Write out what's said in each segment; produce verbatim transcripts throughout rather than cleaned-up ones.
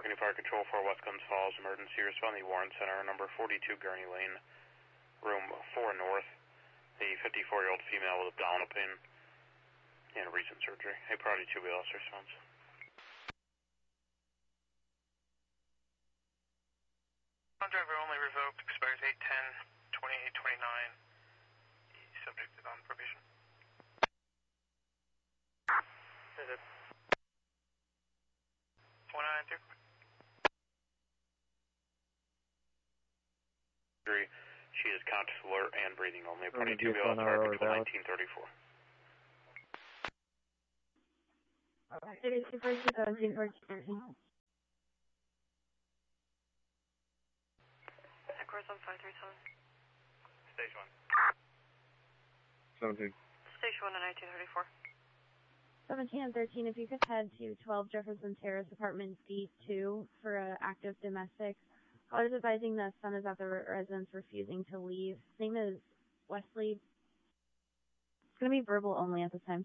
County Fire Control for West Glens Falls, emergency respond to the Warren Center, number forty-two Gurney Lane, room four North. A fifty-four-year-old female with abdominal pain and recent surgery. A priority two wheel response. Driver only revoked, expires eight ten twenty-eight twenty-nine. Subject is on probation. Is it? one nine two. She is conscious, alert, and breathing only. A priority two wheel nineteen thirty-four. thirty-two for two seventeen for two. Course on five three seven. Stage one. seventeen. Station one and nineteen thirty-four. seventeen and thirteen, if you could head to twelve Jefferson Terrace, apartment D two for uh, active domestic. Caller is advising the son is at the residence refusing to leave. His name is Wesley. It's going to be verbal only at this time.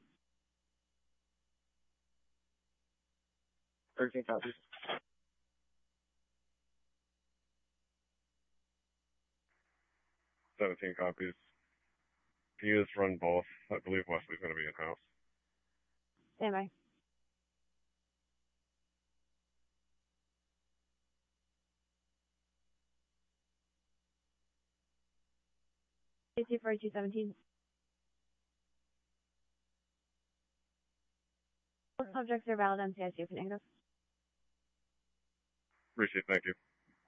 thirteen copies. seventeen copies. Can you just run both? I believe Wesley's going to be in-house. Stand by. two four two seventeen. Both subjects are valid M C I C for negative. Appreciate it. Thank you.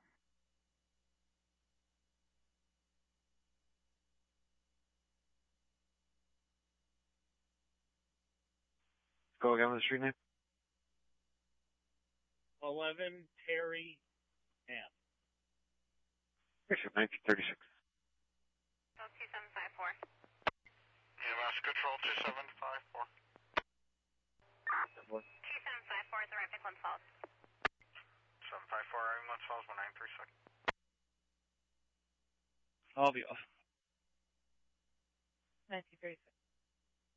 Go again with the street name. eleven Terry M. Appreciate nineteen thirty-six. two seven five four. E M S Control two seven five four. two seven five four is the right Glens Falls. seven five four, Glens Falls, one nine three six. I'll be off. nineteen thirty-six.